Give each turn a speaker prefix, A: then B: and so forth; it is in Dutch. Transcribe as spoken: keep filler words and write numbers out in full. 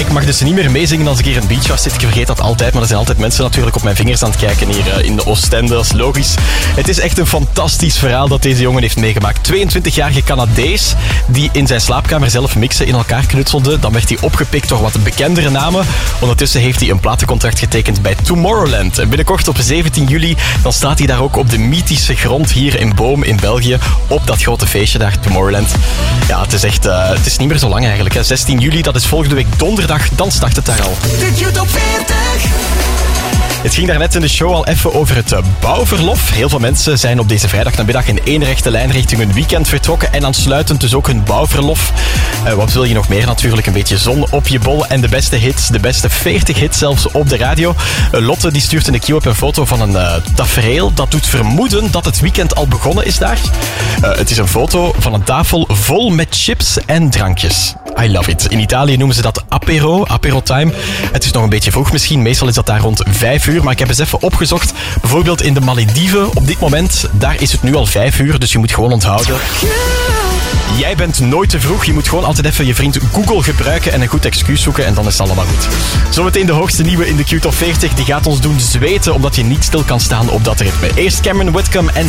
A: ik mag dus niet meer meezingen als ik hier in Beach House zit. Ik vergeet dat altijd, maar er zijn altijd mensen natuurlijk op mijn vingers aan het kijken hier in de Oostende. Dat is logisch. Het is echt een fantastisch verhaal dat deze jongen heeft meegemaakt. tweeëntwintigjarige Canadees die in zijn slaapkamer zelf mixen in elkaar knutselde. Dan werd hij opgepikt door wat bekendere namen. Ondertussen heeft hij een platencontract getekend bij Tomorrowland. En binnenkort op zeventien juli dan staat hij daar ook op de mythische grond hier in Boom in België. Op dat grote feestje daar, Tomorrowland. Ja, het is echt... Uh, het is niet meer zo lang eigenlijk. Hè. zestien juli, dat is volgende week donderdag. Dan start het daar al.
B: De Q-top veertig.
A: Het ging daarnet in de show al even over het bouwverlof. Heel veel mensen zijn op deze vrijdagnamiddag in één rechte lijn richting hun weekend vertrokken en aansluitend dus ook hun bouwverlof. Uh, wat wil je nog meer? Natuurlijk een beetje zon op je bol en de beste hits, de beste veertig hits zelfs op de radio. Uh, Lotte die stuurt in de Q-up een foto van een uh, tafereel dat doet vermoeden dat het weekend al begonnen is daar. Uh, het is een foto van een tafel vol met chips en drankjes. I love it. In Italië noemen ze dat apero, apero time. Het is nog een beetje vroeg misschien, meestal is dat daar rond vijf uur, maar ik heb eens even opgezocht. Bijvoorbeeld in de Malediven, op dit moment, daar is het nu al vijf uur, dus je moet gewoon onthouden. Jij bent nooit te vroeg, je moet gewoon altijd even je vriend Google gebruiken en een goed excuus zoeken en dan is het allemaal goed. Zometeen de hoogste nieuwe in de Q-top veertig, die gaat ons doen zweten omdat je niet stil kan staan op dat ritme. Eerst Cameron Whitcomb en